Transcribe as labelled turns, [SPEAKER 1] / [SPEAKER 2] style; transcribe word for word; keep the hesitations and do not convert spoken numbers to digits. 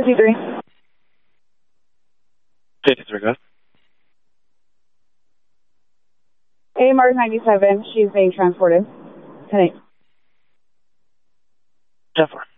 [SPEAKER 1] fifty-three.
[SPEAKER 2] fifty-three, go ahead.
[SPEAKER 1] A M R ninety-seven. She's being transported. ten eight.
[SPEAKER 2] ten four.